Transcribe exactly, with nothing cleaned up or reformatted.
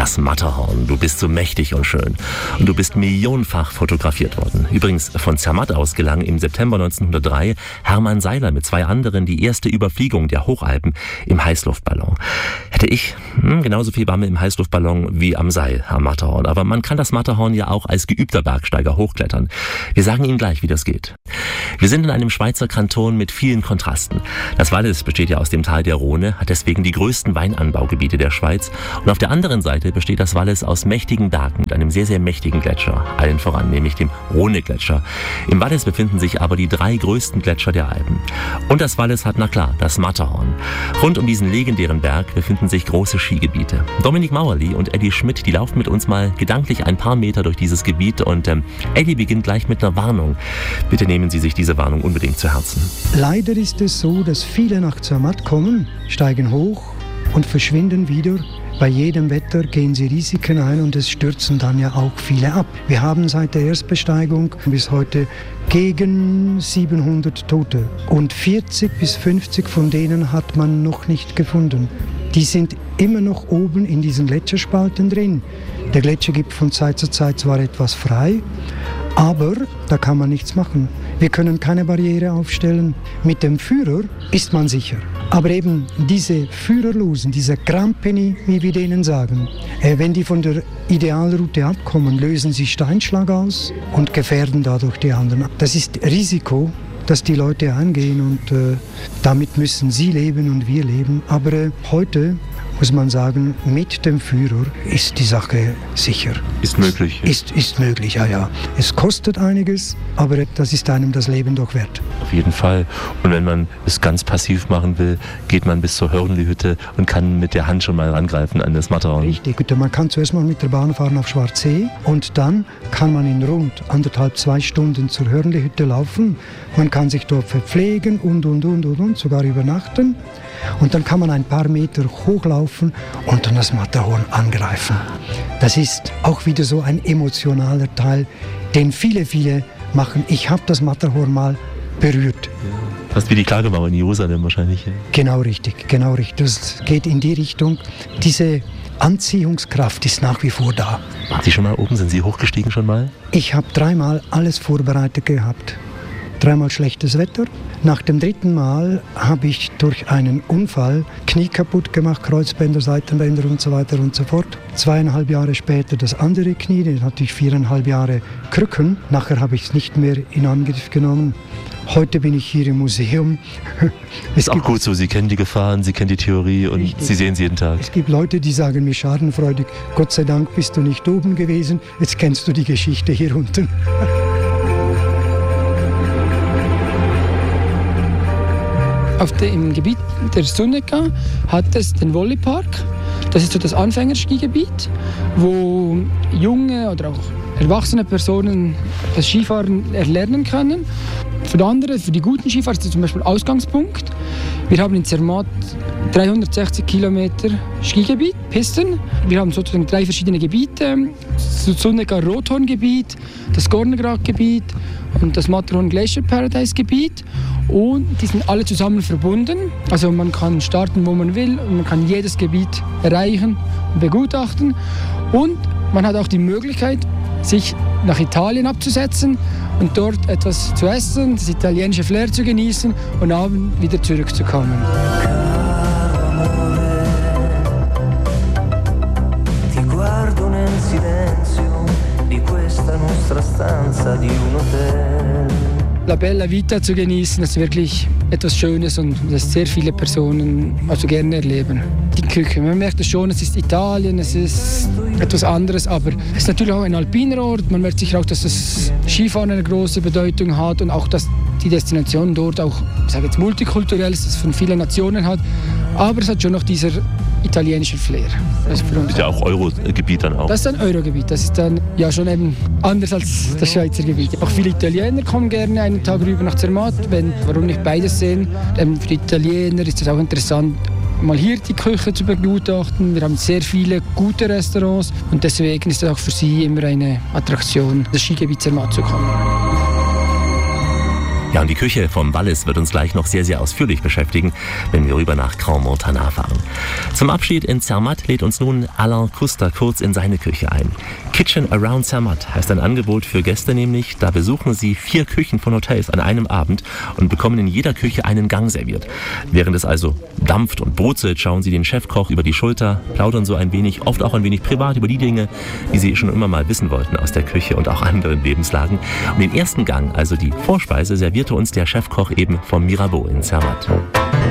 Das Matterhorn. Du bist so mächtig und schön. Und du bist millionenfach fotografiert worden. Übrigens von Zermatt aus gelang im September neunzehnhundertdrei Hermann Seiler mit zwei anderen die erste Überfliegung der Hochalpen im Heißluftballon. Hätte ich hm, genauso viel Bammel im Heißluftballon wie am Seil am Matterhorn. Aber man kann das Matterhorn ja auch als geübter Bergsteiger hochklettern. Wir sagen Ihnen gleich, wie das geht. Wir sind in einem Schweizer Kanton mit vielen Kontrasten. Das Wallis besteht ja aus dem Tal der Rhone, hat deswegen die größten Weinanbaugebiete der Schweiz. Und auf der anderen Seite besteht das Wallis aus mächtigen Bergen mit einem sehr, sehr mächtigen Gletscher. Allen voran, nämlich dem Rhone-Gletscher. Im Wallis befinden sich aber die drei größten Gletscher der Alpen. Und das Wallis hat, na klar, das Matterhorn. Rund um diesen legendären Berg befinden sich große Skigebiete. Dominik Mauerli und Eddie Schmidt, die laufen mit uns mal gedanklich ein paar Meter durch dieses Gebiet. Und ähm, Eddie beginnt gleich mit einer Warnung. Bitte nehmen Sie sich diese Warnung unbedingt zu Herzen. Leider ist es so, dass viele nach Zermatt kommen, steigen hoch und verschwinden wieder. Bei jedem Wetter gehen sie Risiken ein und es stürzen dann ja auch viele ab. Wir haben seit der Erstbesteigung bis heute gegen siebenhundert Tote und vierzig bis fünfzig von denen hat man noch nicht gefunden. Die sind immer noch oben in diesen Gletscherspalten drin. Der Gletscher gibt von Zeit zu Zeit zwar etwas frei, aber da kann man nichts machen. Wir können keine Barriere aufstellen. Mit dem Führer ist man sicher. Aber eben diese Führerlosen, diese Grampeni, wie wir denen sagen, äh, wenn die von der Idealroute abkommen, lösen sie Steinschlag aus und gefährden dadurch die anderen. Das ist Risiko, dass die Leute eingehen und äh, damit müssen sie leben und wir leben. Aber äh, heute muss man sagen, mit dem Führer ist die Sache sicher. Ist möglich. Ist, ist möglich, ja, ja. Es kostet einiges, aber das ist einem das Leben doch wert. Auf jeden Fall. Und wenn man es ganz passiv machen will, geht man bis zur Hörnli-Hütte und kann mit der Hand schon mal rangreifen an das Matterhorn. Richtig. Man kann zuerst mal mit der Bahn fahren auf Schwarzsee und dann kann man in rund anderthalb, zwei Stunden zur Hörnli-Hütte laufen. Man kann sich dort verpflegen und, und, und, und, und, sogar übernachten. Und dann kann man ein paar Meter hochlaufen und dann das Matterhorn angreifen. Das ist auch wieder so ein emotionaler Teil, den viele, viele machen. Ich habe das Matterhorn mal berührt. Ja, fast wie die Klagemauer in Jerusalem wahrscheinlich. Ja. Genau richtig, genau richtig. Das geht in die Richtung. Diese Anziehungskraft ist nach wie vor da. Waren Sie schon mal oben? Sind Sie hochgestiegen schon mal? Ich habe dreimal alles vorbereitet gehabt. Dreimal schlechtes Wetter. Nach dem dritten Mal habe ich durch einen Unfall Knie kaputt gemacht, Kreuzbänder, Seitenbänder und so weiter und so fort. Zweieinhalb Jahre später das andere Knie, das hatte ich viereinhalb Jahre Krücken. Nachher habe ich es nicht mehr in Angriff genommen. Heute bin ich hier im Museum. Es ist auch gut so, Sie kennen die Gefahren, Sie kennen die Theorie und richtig. Sie sehen sie jeden Tag. Es gibt Leute, die sagen mir schadenfreudig, Gott sei Dank bist du nicht oben gewesen, jetzt kennst du die Geschichte hier unten. Auf dem Gebiet der Sunneka hat es den Volleypark. Das ist so das Anfängerskigebiet, wo junge oder auch erwachsene Personen das Skifahren erlernen können. Für andere, für die guten Skifahrer ist das zum Beispiel Ausgangspunkt. Wir haben in Zermatt dreihundertsechzig Kilometer Skigebiet, Pisten. Wir haben sozusagen drei verschiedene Gebiete. Das Sunneka-Rothorn-Gebiet, das Gornergrat-Gebiet und das Matterhorn Glacier Paradise-Gebiet. Und die sind alle zusammen verbunden. Also man kann starten, wo man will und man kann jedes Gebiet erreichen und begutachten. Und man hat auch die Möglichkeit, sich nach Italien abzusetzen und dort etwas zu essen, das italienische Flair zu genießen und abends wieder zurückzukommen. La Bella Vita zu genießen, das ist wirklich etwas Schönes und das sehr viele Personen also gerne erleben. Die Küche, man merkt es schon, es ist Italien, es ist etwas anderes, aber es ist natürlich auch ein alpiner Ort. Man merkt sicher auch, dass das Skifahren eine große Bedeutung hat und auch, dass die Destination dort auch, ich sage jetzt multikulturell ist, das von vielen Nationen hat, aber es hat schon noch dieser italienische Flair. Das ist, für uns ist ja auch Euro-Gebiet dann auch. Das ist ein Euro-Gebiet, das ist dann ja schon eben anders als das Schweizer Gebiet. Auch viele Italiener kommen gerne einen Tag rüber nach Zermatt, wenn, warum nicht beides sehen. Ähm, für die Italiener ist es auch interessant, mal hier die Küche zu begutachten. Wir haben sehr viele gute Restaurants und deswegen ist es auch für sie immer eine Attraktion, das Skigebiet Zermatt zu kommen. Ja, und die Küche vom Wallis wird uns gleich noch sehr, sehr ausführlich beschäftigen, wenn wir rüber nach Grand Montana fahren. Zum Abschied in Zermatt lädt uns nun Alain Kuster kurz in seine Küche ein. Kitchen Around Zermatt heißt ein Angebot für Gäste nämlich. Da besuchen sie vier Küchen von Hotels an einem Abend und bekommen in jeder Küche einen Gang serviert. Während es also dampft und brutzelt, schauen sie den Chefkoch über die Schulter, plaudern so ein wenig, oft auch ein wenig privat über die Dinge, die sie schon immer mal wissen wollten aus der Küche und auch anderen Lebenslagen. Und den ersten Gang, also die Vorspeise, servierte uns der Chefkoch eben vom Mirabeau in Zermatt.